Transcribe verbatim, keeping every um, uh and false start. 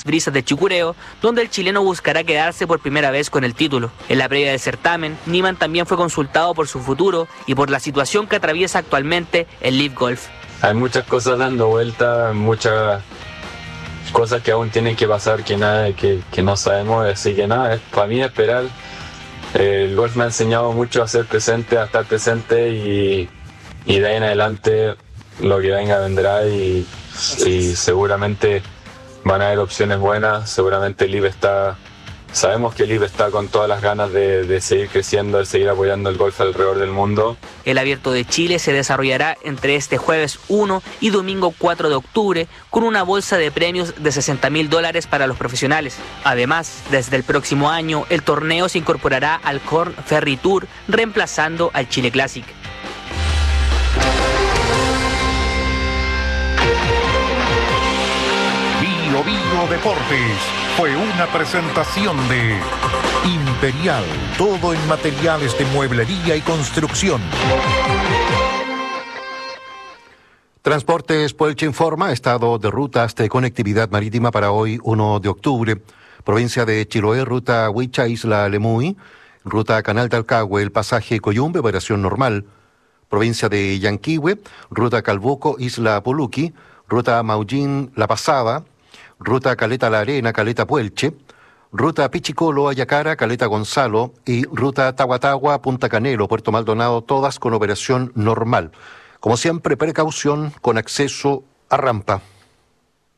Brisas de Chicureo, donde el chileno buscará quedarse por primera vez con el título. En la previa del certamen, Niemann también fue consultado por su futuro y por la situación que atraviesa actualmente el Live Golf. Hay muchas cosas dando vuelta, muchas cosas que aún tienen que pasar que, nada, que, que no sabemos, así que nada, es, para mí esperar. El golf me ha enseñado mucho a ser presente, a estar presente y, y de ahí en adelante lo que venga vendrá y, y seguramente van a haber opciones buenas, seguramente el Live está, sabemos que el Live está con todas las ganas de, de seguir creciendo, de seguir apoyando el golf alrededor del mundo. El Abierto de Chile se desarrollará entre este jueves uno y domingo cuatro de octubre con una bolsa de premios de sesenta mil dólares para los profesionales. Además, desde el próximo año, el torneo se incorporará al Korn Ferry Tour, reemplazando al Chile Classic. Bio Bio Deportes fue una presentación de Imperial, todo en materiales de mueblería y construcción. Transportes Puelche informa estado de rutas de conectividad marítima para hoy uno de octubre. Provincia de Chiloé, ruta Huicha, Isla Lemuy. Ruta Canal Talcahué, el pasaje Coyumbe, operación normal. Provincia de Yanquihue, ruta Calbuco, Isla Poluqui. Ruta Maullín, La Pasada. Ruta Caleta La Arena, Caleta Puelche. Ruta Pichicolo, Ayacara, Caleta Gonzalo y Ruta Tahuatahua, Punta Canelo, Puerto Maldonado, todas con operación normal. Como siempre, precaución con acceso a rampa.